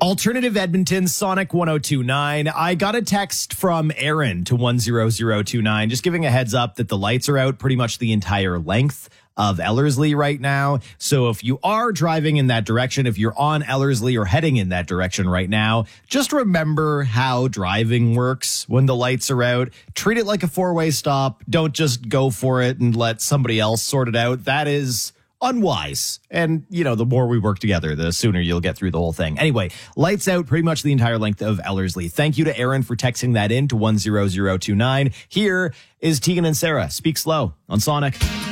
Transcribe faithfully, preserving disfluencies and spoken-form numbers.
Alternative Edmonton, Sonic one oh two point nine. I got a text from Aaron to one zero zero two nine, just giving a heads up that the lights are out pretty much the entire length of Ellerslie right now. So if you are driving in that direction, if you're on Ellerslie or heading in that direction right now, just remember how driving works when the lights are out. Treat it like a four-way stop. Don't just go for it and let somebody else sort it out. That is unwise. And, you know, the more we work together, the sooner you'll get through the whole thing. Anyway, lights out pretty much the entire length of Ellerslie. Thank you to Aaron for texting that in to one zero zero two nine. Here is Tegan and Sarah. Speak Slow on Sonic.